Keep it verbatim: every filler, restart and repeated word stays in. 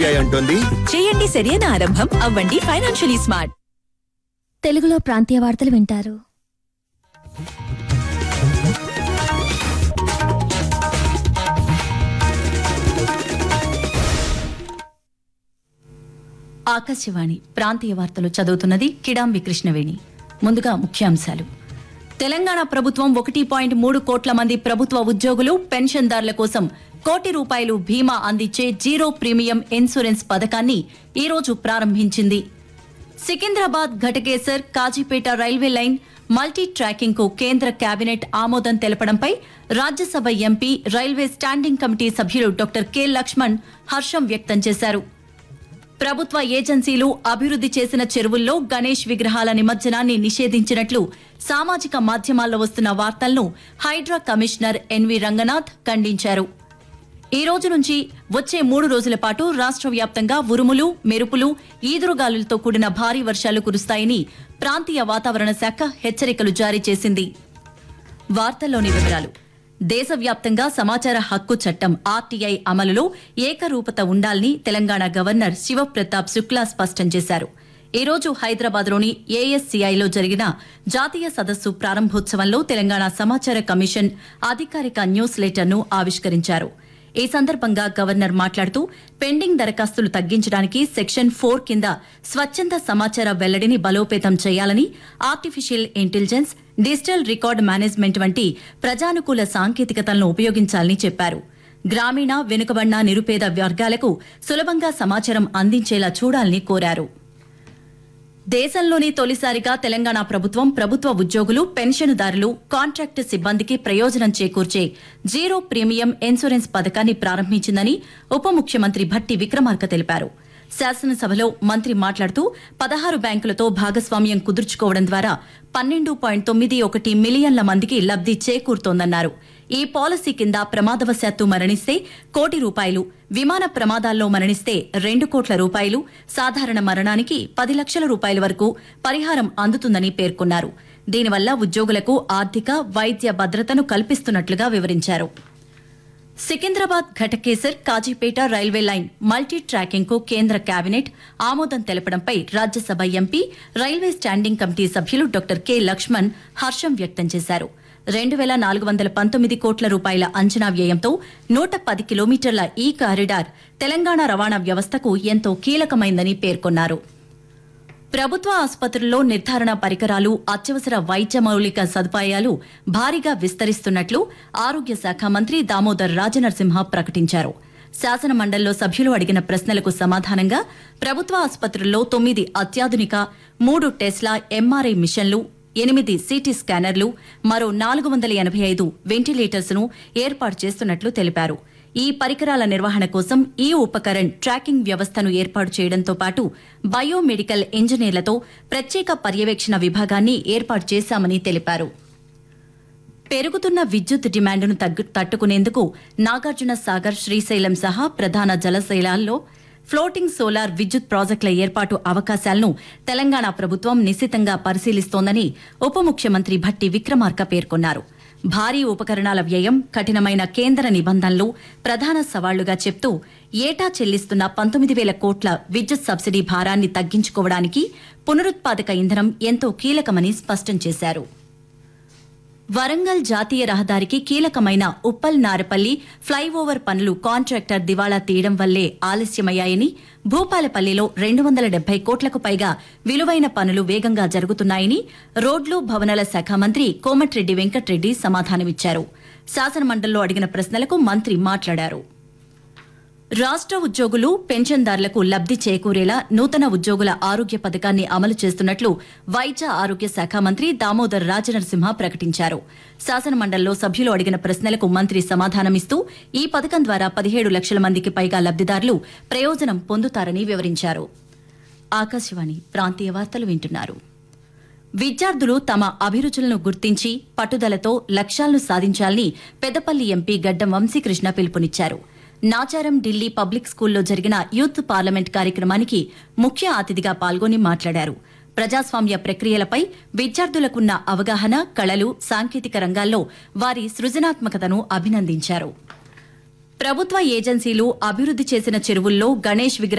RBI అంటోంది, చేయండి సరైన ఆరంభం, అవ్వండి ఫైనాన్షియలీ స్మార్ట్. తెలుగులో ప్రాంతీయ వార్తలు వింటారు. ఆకాశవాణి ప్రాంతీయ వార్తలు చదువుతున్నది కిడాంబి కృష్ణవేణి. ముందుగా ముఖ్యాంశాలు. తెలంగాణ ప్రభుత్వం ఒకటి పాయింట్ మూడు కోట్ల మంది ప్రభుత్వ ఉద్యోగులు, పెన్షన్దారుల కోసం కోటి రూపాయలు బీమా అందించే జీరో ప్రీమియం ఇన్సూరెన్స్ పథకాన్ని ఈ రోజు ప్రారంభించింది. Secunderabad Ghatkesar Kazipet railway line multi tracking కు కేంద్ర కేబినెట్ ఆమోదం తెలపడంపై Rajya Sabha MP, railway standing committee సభ్యులు డాక్టర్ కె లక్ష్మణ్ హర్షం వ్యక్తం చేశారు. ప్రభుత్వ ఏజెన్సీలు అభివృద్ది చేసిన చెరువుల్లో గణేష్ విగ్రహాల నిమజ్జనాన్ని నిషేధించినట్లు సామాజిక మాధ్యమాల్లో వస్తున్న వార్తలను హైడ్రా కమిషనర్ ఎన్వి రంగనాథ్ ఖండించారు. ఈ రోజు నుంచి వచ్చే మూడు రోజుల పాటు రాష్ట్ర వ్యాప్తంగా ఉరుములు, మెరుపులు, ఈదురుగాలులతో కూడిన భారీ వర్షాలు కురుస్తాయని ప్రాంతీయ వాతావరణ శాఖ హెచ్చరికలు జారీ చేసింది. వార్తల్లోని వివరాలు. దేశవ్యాప్తంగా సమాచార హక్కు చట్టం ఆర్టీఐ అమలులో ఏకరూపత ఉండాలని తెలంగాణ గవర్నర్ శివప్రతాప్ శుక్లా స్పష్టం చేశారు. ఈ రోజు హైదరాబాద్లోని ఏఎస్సీఐలో జరిగిన జాతీయ సదస్సు ప్రారంభోత్సవంలో తెలంగాణ సమాచార కమిషన్ అధికారిక న్యూస్ లెటర్ను ఆవిష్కరించారు. ఈ సందర్భంగా గవర్నర్ మాట్లాడుతూ, పెండింగ్ దరఖాస్తులు తగ్గించడానికి సెక్షన్ ఫోర్ కింద స్వచ్ఛంద సమాచార వెల్లడిని బలోపేతం చేయాలని, artificial intelligence, digital record management వంటి ప్రజానుకూల సాంకేతికతలను ఉపయోగించాలని చెప్పారు. గ్రామీణ, వెనుకబడిన, నిరుపేద వర్గాలకు సులభంగా సమాచారం అందించేలా చూడాలని కోరారు. దేశంలోని తొలిసారిగా తెలంగాణ ప్రభుత్వం ప్రభుత్వ ఉద్యోగులు, పెన్షన్దారులు, కాంట్రాక్టు సిబ్బందికి ప్రయోజనం చేకూర్చే జీరో ప్రీమియం ఇన్సూరెన్స్ పథకాన్ని ప్రారంభించిందని ఉప ముఖ్యమంత్రి భట్టి విక్రమార్క తెలిపారు. శాసనసభలో మంత్రి మాట్లాడుతూ, పదహారు బ్యాంకులతో భాగస్వామ్యం కుదుర్చుకోవడం ద్వారా పన్నెండు పాయింట్ తొమ్మిది ఒకటి మిలియన్ల మందికి లబ్ది చేకూరుతోందన్నారు. ఈ పాలసీ కింద ప్రమాదవశాత్తు మరణిస్తే కోటి రూపాయలు, విమాన ప్రమాదాల్లో మరణిస్తే రెండు కోట్ల రూపాయలు, సాధారణ మరణానికి పది లక్షల రూపాయల వరకు పరిహారం అందుతుందని పేర్కొన్నారు. దీనివల్ల ఉద్యోగులకు ఆర్థిక, వైద్య భద్రతను కల్పిస్తున్నట్లుగా వివరించారు. Secunderabad Ghatkesar Kazipet railway line multi tracking కు కేంద్ర కేబినెట్ ఆమోదం తెలపడంపై Rajya Sabha MP, railway standing committee సభ్యులు డాక్టర్ కె లక్ష్మణ్ హర్షం వ్యక్తం చేశారు. రెండు వేల నాలుగు వందల పంతొమ్మిది కోట్ల రూపాయల అంచనా వ్యయంతో నూట పది కిలోమీటర్ల ఈ కారిడార్ తెలంగాణ రవాణా వ్యవస్థకు ఎంతో కీలకమైందని పేర్కొన్నారు. ప్రభుత్వ ఆసుపత్రుల్లో నిర్ధారణ పరికరాలు, అత్యవసర వైద్య మౌలిక సదుపాయాలు భారీగా విస్తరిస్తున్నట్లు ఆరోగ్య శాఖ మంత్రి దామోదర్ రాజనరసింహ ప్రకటించారు. శాసన మండలిలో సభ్యులు అడిగిన ప్రశ్నలకు సమాధానంగా ప్రభుత్వ ఆసుపత్రుల్లో తొమ్మిది అత్యాధునిక, మూడు టెస్లా ఎంఆర్ఐ మిషన్లు, ఎనిమిది సీటీ స్కానర్లు, మరో నాలుగు వందల ఎనభై ఐదు వెంటిలేటర్స్ ను ఏర్పాటు చేస్తున్నట్లు తెలిపారు. ఈ పరికరాల నిర్వహణ కోసం ఈ ఉపకరణ్ ట్రాకింగ్ వ్యవస్థను ఏర్పాటు చేయడంతో పాటు బయోమెడికల్ ఇంజనీర్లతో ప్రత్యేక పర్యవేక్షణ విభాగాన్ని ఏర్పాటు చేశామని తెలిపారు. పెరుగుతున్న విద్యుత్ డిమాండ్ను తట్టుకునేందుకు నాగార్జున సాగర్, శ్రీశైలం సహా ప్రధాన జలశైలాల్లో ఫ్లోటింగ్ సోలార్ విద్యుత్ ప్రాజెక్టుల ఏర్పాటు అవకాశాలను తెలంగాణ ప్రభుత్వం నిశితంగా పరిశీలిస్తోందని ఉప ముఖ్యమంత్రి భట్టి విక్రమార్క పేర్కొన్నారు. భారీ ఉపకరణాల వ్యయం, కఠినమైన కేంద్ర నిబంధనలు ప్రధాన సవాళ్లుగా చెప్తూ, ఏటా చెల్లిస్తున్న పంతొమ్మిది వేల కోట్ల విద్యుత్ సబ్సిడీ భారాన్ని తగ్గించుకోవడానికి పునరుత్పాదక ఇంధనం ఎంతో కీలకమని స్పష్టం చేశారు. వరంగల్ జాతీయ రహదారికి కీలకమైన ఉప్పల్ నారపల్లి ఫ్లైఓవర్ పనులు కాంట్రాక్టర్ దివాళా తీయడం వల్లే ఆలస్యమయ్యాయని, భూపాలపల్లిలో రెండు వందల డెబ్బై కోట్లకు పైగా విలువైన పనులు వేగంగా జరుగుతున్నాయని రోడ్లు, భవనాల శాఖ మంత్రి కోమటిరెడ్డి వెంకట్రెడ్డి సమాధానమిచ్చారు. శాసనమండలిలో అడిగిన ప్రశ్నలకు మంత్రి మాట్లాడారు. రాష్ట్ర ఉద్యోగులు, పెన్షన్దారులకు లబ్ది చేకూరేలా నూతన ఉద్యోగుల ఆరోగ్య పథకాన్ని అమలు చేస్తున్నట్లు వైద్య ఆరోగ్య శాఖ మంత్రి దామోదర్ రాజనరసింహ ప్రకటించారు. శాసనమండలిలో సభ్యులు అడిగిన ప్రశ్నలకు మంత్రి సమాధానమిస్తూ, ఈ పథకం ద్వారా పదిహేడు లక్షల మందికి పైగా లబ్దిదారులు ప్రయోజనం పొందుతారని వివరించారు. ఆకాశవాణి ప్రాంతీయ వార్తలు వింటున్నారు. విద్యార్థులు తమ అభిరుచులను గుర్తించి పట్టుదలతో లక్ష్యాలను సాధించాలని పెద్దపల్లి ఎంపీ గడ్డం వంశీకృష్ణ పిలుపునిచ్చారు. నాచారం ఢిల్లీ పబ్లిక్ స్కూల్లో జరిగిన యూత్ పార్లమెంట్ కార్యక్రమానికి ముఖ్య అతిథిగా పాల్గొని మాట్లాడారు. ప్రజాస్వామ్య ప్రక్రియలపై విద్యార్థులకున్న అవగాహన, కళలు, సాంకేతిక రంగాల్లో వారి సృజనాత్మకతను అభినందించారు. ప్రభుత్వ ఏజెన్సీలు అభివృద్ది చేసిన చెరువుల్లో గణేష్ విగ్రహ